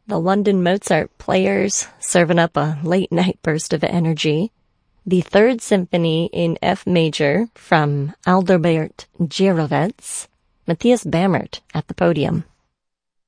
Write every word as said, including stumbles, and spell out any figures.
The London Mozart Players, serving up a late-night burst of energy. The Third Symphony in F major from Adalbert Gierowitz. Matthias Bamert at the podium.